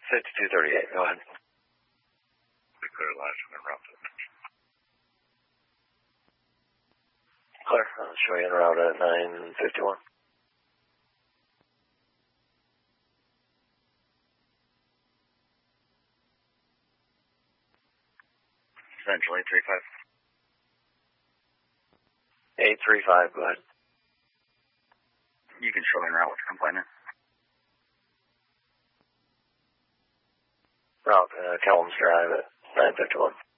5238, go ahead. Clear last en route to the junction. Clear. I'll show you en route at 951. Central 835. 835, go ahead. You can show en route with your complainant. Route, Kellums Drive at 951.